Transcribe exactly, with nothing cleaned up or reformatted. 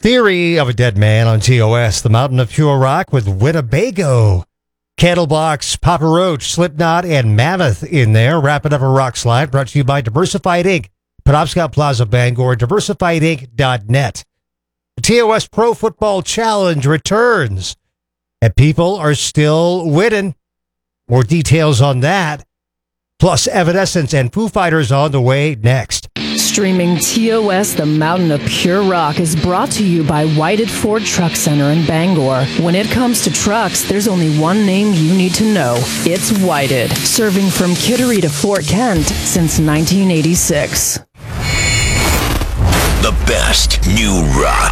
Theory of a Dead Man on T O S, the Mountain of Pure Rock with Winnebago. Candlebox, Papa Roach, Slipknot, and Mammoth in there. Wrapping up a rock slide brought to you by Diversified Incorporated. Penobscot Plaza, Bangor, diversified inc dot net. The T O S Pro Football Challenge returns, and people are still winning. More details on that, plus Evanescence and Foo Fighters on the way next. Streaming T O S, the Mountain of Pure Rock, is brought to you by Whited Ford Truck Center in Bangor. When it comes to trucks, there's only one name you need to know. It's Whited, serving from Kittery to Fort Kent since nineteen eighty-six. The best new rock.